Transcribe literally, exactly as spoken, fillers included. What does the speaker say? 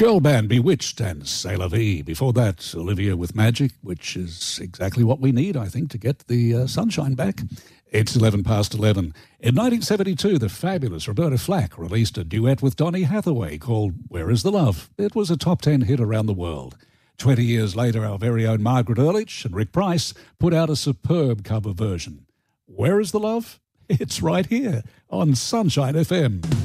Girl band Bewitched and C'est la Vie. Before that, Olivia with Magic, which is exactly what we need, I think, to get the uh, sunshine back. It's eleven past eleven. In nineteen seventy-two, the fabulous Roberta Flack released a duet with Donny Hathaway called Where Is the Love? It was a top ten hit around the world. Twenty years later, our very own Margaret Ehrlich and Rick Price put out a superb cover version. Where is the love? It's right here on Sunshine F M.